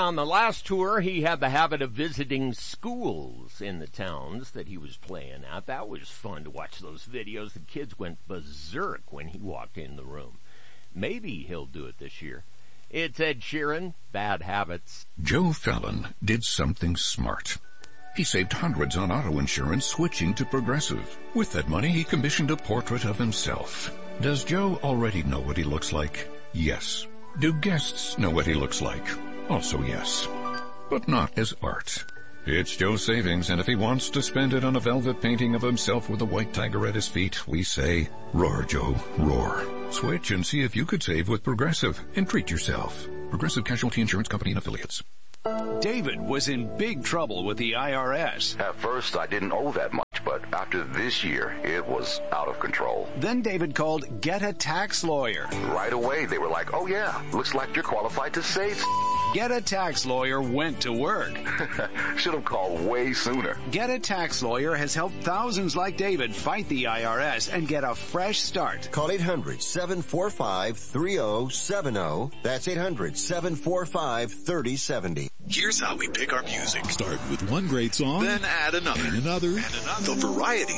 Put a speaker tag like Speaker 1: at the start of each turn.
Speaker 1: on the last tour, he had the habit of visiting schools in the towns that he was playing at. That was fun to watch those videos. The kids went berserk when he walked in the room. Maybe he'll do it this year. It's Ed Sheeran, Bad Habits.
Speaker 2: Joe Fallon did something smart. He saved hundreds on auto insurance switching to Progressive. With that money, he commissioned a portrait of himself. Does Joe already know what he looks like? Yes. Do guests know what he looks like? Also yes. But not as art. It's Joe's savings, and if he wants to spend it on a velvet painting of himself with a white tiger at his feet, we say, roar, Joe, roar. Switch and see if you could save with Progressive and treat yourself. Progressive Casualty Insurance Company and Affiliates.
Speaker 3: David was in big trouble with the IRS.
Speaker 4: At first, I didn't owe that much, but after this year, it was out of control.
Speaker 3: Then David called Get a Tax Lawyer.
Speaker 4: Right away, they were like, oh yeah, looks like you're qualified to save.
Speaker 3: Get a Tax Lawyer went to work.
Speaker 4: Should have called way sooner.
Speaker 3: Get a Tax Lawyer has helped thousands like David fight the IRS and get a fresh start.
Speaker 5: Call 800-745-3070. That's 800-745-3070.
Speaker 6: Here's how we pick our music. Start with one great song, then add another, and another. The variety